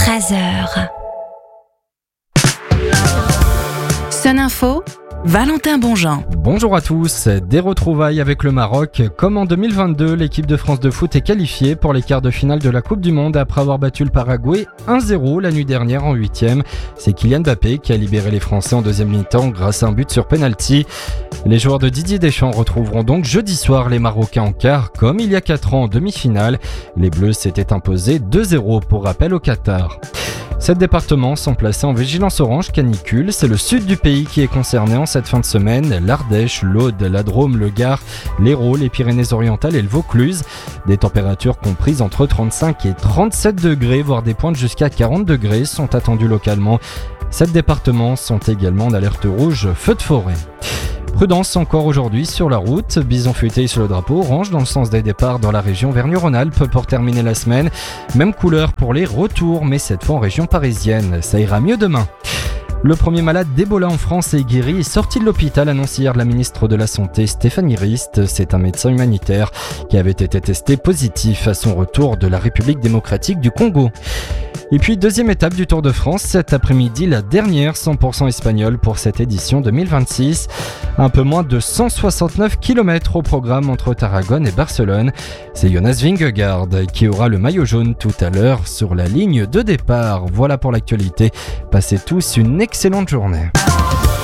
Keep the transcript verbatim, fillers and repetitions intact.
treize heures. Sun Info, Valentin Bonjean. Bonjour à tous. Des retrouvailles avec le Maroc. Comme en deux mille vingt-deux, l'équipe de France de foot est qualifiée pour les quarts de finale de la Coupe du Monde après avoir battu le Paraguay un zéro la nuit dernière en huitième. C'est Kylian Mbappé qui a libéré les Français en deuxième mi-temps grâce à un but sur penalty. Les joueurs de Didier Deschamps retrouveront donc jeudi soir les Marocains en quart, comme il y a quatre ans en demi-finale. Les Bleus s'étaient imposés deux zéro pour rappel au Qatar. Sept départements sont placés en vigilance orange canicule. C'est le sud du pays qui est concerné en cette fin de semaine. L'Ardèche, l'Aude, la Drôme, le Gard, l'Hérault, les Pyrénées-Orientales et le Vaucluse. Des températures comprises entre trente-cinq et trente-sept degrés, voire des pointes jusqu'à quarante degrés sont attendues localement. Sept départements sont également en alerte rouge feu de forêt. Prudence encore aujourd'hui sur la route, bison futé sur le drapeau orange dans le sens des départs dans la région Vergne-Rhône-Alpes pour terminer la semaine. Même couleur pour les retours, mais cette fois en région parisienne. Ça ira mieux demain. Le premier malade d'Ebola en France est guéri et sorti de l'hôpital, annonce hier la ministre de la Santé Stéphanie Rist. C'est un médecin humanitaire qui avait été testé positif à son retour de la République démocratique du Congo. Et puis deuxième étape du Tour de France, cet après-midi, la dernière cent pour cent espagnole pour cette édition deux mille vingt-six. Un peu moins de cent soixante-neuf kilomètres au programme entre Tarragone et Barcelone. C'est Jonas Vingegaard qui aura le maillot jaune tout à l'heure sur la ligne de départ. Voilà pour l'actualité. Passez tous une excellente journée.